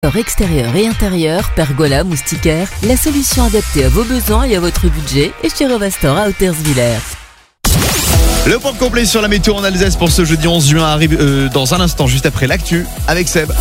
Extérieur et intérieur, pergola, moustiquaire, la solution adaptée à vos besoins et à votre budget est chez Rovastor à Hauterswiller. Le point complet sur la météo en Alsace pour ce jeudi 11 juin arrive dans un instant, juste après l'actu, avec Seb.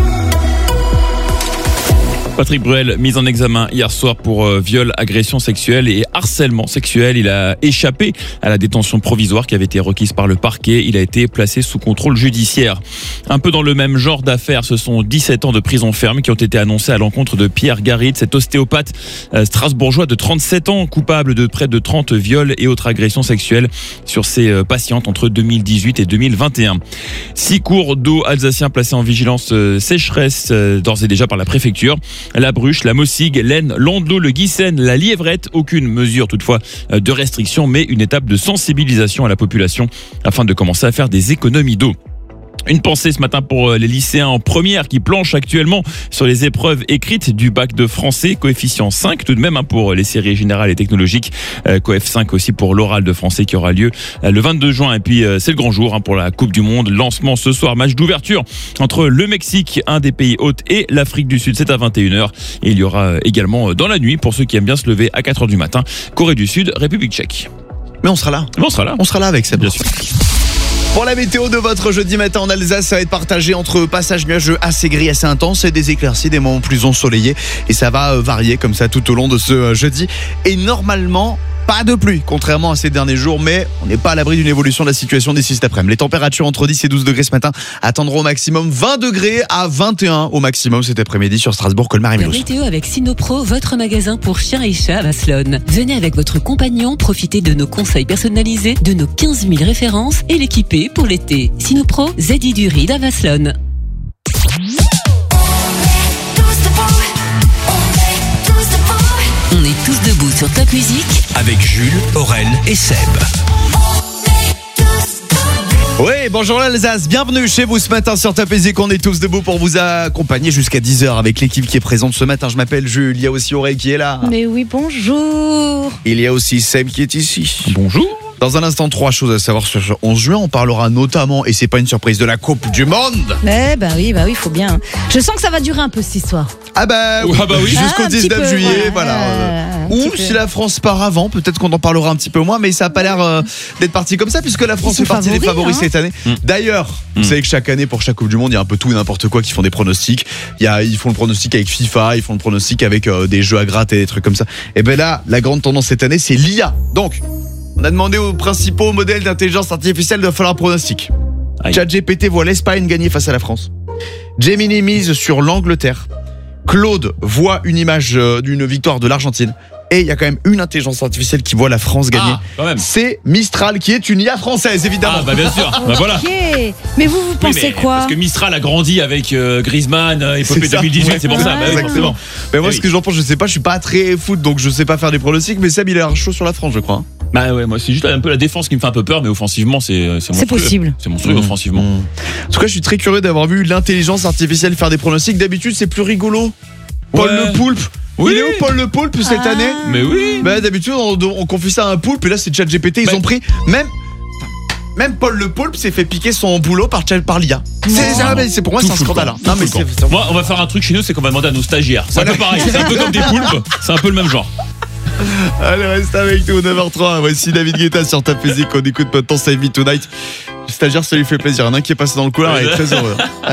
Patrick Bruel, mis en examen hier soir pour viol, agression sexuelle et harcèlement sexuel. Il a échappé à la détention provisoire qui avait été requise par le parquet. Il a été placé sous contrôle judiciaire. Un peu dans le même genre d'affaires, ce sont 17 ans de prison ferme qui ont été annoncés à l'encontre de Pierre Garit, cet ostéopathe strasbourgeois de 37 ans, coupable de près de 30 viols et autres agressions sexuelles sur ses patientes entre 2018 et 2021. 6 cours d'eau alsaciens placés en vigilance sécheresse d'ores et déjà par la préfecture. La Bruche, la Mossig, l'Aisne, l'Andelot, le Guissen, la Lièvrette. Aucune mesure toutefois de restriction, mais une étape de sensibilisation à la population afin de commencer à faire des économies d'eau. Une pensée ce matin pour les lycéens en première qui planchent actuellement sur les épreuves écrites du bac de français, coefficient 5 tout de même pour les séries générales et technologiques, coef 5 aussi pour l'oral de français qui aura lieu le 22 juin. Et puis c'est le grand jour pour la Coupe du Monde, lancement ce soir, match d'ouverture entre le Mexique, un des pays hôtes, et l'Afrique du Sud, c'est à 21h. Et il y aura également dans la nuit, pour ceux qui aiment bien se lever à 4h du matin, Corée du Sud, République tchèque. Mais on sera là. On sera là avec Seb. Bien sûr. Pour la météo de votre jeudi matin en Alsace, ça va être partagé entre passages nuageux assez gris, assez intenses et des éclaircies, des moments plus ensoleillés. Et ça va varier comme ça tout au long de ce jeudi. Et normalement, pas de pluie, contrairement à ces derniers jours, mais on n'est pas à l'abri d'une évolution de la situation d'ici cet après-midi. Les températures entre 10 et 12 degrés ce matin attendront au maximum 20 degrés à 21 au maximum cet après-midi sur Strasbourg, Colmar et La Mulhouse. météo avec Sinopro, votre magasin pour chiens et chats à Vasselonne. Venez avec votre compagnon, profitez de nos conseils personnalisés, de nos 15 000 références et l'équiper pour l'été. Sinopro, Zedi du Ride à Vasselonne. On est tous debout sur Top Music avec Jules, Aurel et Seb. Oui, bonjour l'Alsace, bienvenue chez vous ce matin sur Top Music. On est tous debout pour vous accompagner jusqu'à 10h avec l'équipe qui est présente ce matin. Je m'appelle Jules, il y a aussi Aurel qui est là. Mais oui, bonjour. Il y a aussi Seb qui est ici. Bonjour. Dans un instant, 3 choses à savoir sur ce 11 juin. On parlera notamment, et c'est pas une surprise, de la Coupe du Monde. Bah oui, faut bien. Je sens que ça va durer un peu cette histoire. Ah bah oui, jusqu'au 19 juillet, voilà. Ou si la France part avant, peut-être qu'on en parlera un petit peu moins, mais ça a pas l'air d'être parti comme ça, puisque la France fait partie des favoris cette année. D'ailleurs, vous savez que chaque année, pour chaque Coupe du Monde, il y a un peu tout et n'importe quoi qui font des pronostics. Ils font le pronostic avec FIFA, ils font le pronostic avec des jeux à gratter, des trucs comme ça. Et ben là, la grande tendance cette année, c'est l'IA. Donc, on a demandé aux principaux modèles d'intelligence artificielle de faire un pronostic. ChatGPT voit l'Espagne gagner face à la France. Gemini mise sur l'Angleterre. Claude voit une image d'une victoire de l'Argentine. Et il y a quand même une intelligence artificielle qui voit la France gagner. C'est Mistral, qui est une IA française, évidemment. Ah bah bien sûr, bah voilà. Ok. Mais vous pensez quoi? Parce que Mistral a grandi avec Griezmann, épopée 2018, c'est pour ça. Bah, exactement. Mais moi, ce que j'en pense, je sais pas, je suis pas très foot, donc je sais pas faire des pronostics, mais Seb, il a l'air chaud sur la France, je crois. Bah ouais, moi c'est juste un peu la défense qui me fait un peu peur, mais offensivement c'est monstrueux. C'est possible. C'est monstrueux offensivement. En tout cas, je suis très curieux d'avoir vu l'intelligence artificielle faire des pronostics. D'habitude, c'est plus rigolo. Paul Le Poulpe. Oui. Il est où Paul Le Poulpe cette année? Mais oui. Bah d'habitude on confie ça à un poulpe, et là c'est ChatGPT, ils ont pris même Paul Le Poulpe s'est fait piquer son boulot par l'IA. C'est pour moi c'est un scandale. Hein. Non mais moi on va faire un truc chez nous, c'est qu'on va demander à nos stagiaires. C'est un peu pareil, c'est un peu comme des poulpes, c'est un peu le même genre. Allez, reste avec nous, 9h03. Voici David Guetta sur Top Music. On écoute maintenant Save Me Tonight. Le stagiaire, ça lui fait plaisir. Il y en a un qui est passé dans le couloir et est très heureux.